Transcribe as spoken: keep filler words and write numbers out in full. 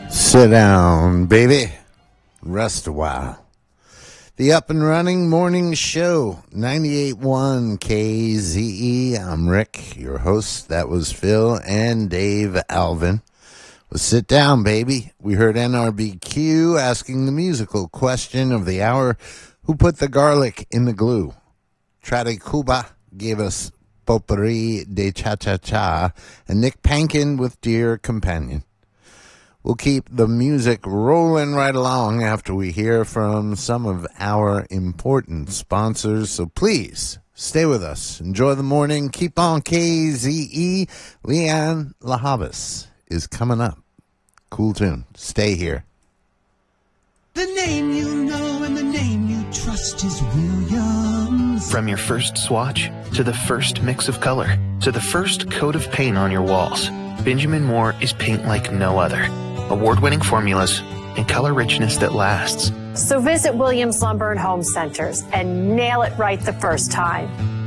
Sit down, baby. Rest a while. The Up and Running Morning Show, ninety-eight point one K Z E. I'm Rick, your host. That was Phil and Dave Alvin. Well, sit down, baby. We heard N R B Q asking the musical question of the hour, who put the garlic in the glue? Trade Cuba gave us Potpourri de Cha-Cha-Cha, and Nick Pankin with Dear Companion. We'll keep the music rolling right along after we hear from some of our important sponsors. So please stay with us. Enjoy the morning. Keep on K Z E. Leanne LaHavis is coming up. Cool tune. Stay here. The name you know and the name you trust is Williams. From your first swatch to the first mix of color to the first coat of paint on your walls, Benjamin Moore is paint like no other. Award-winning formulas and color richness that lasts. So visit Williams Lumber and Home Centers and nail it right the first time.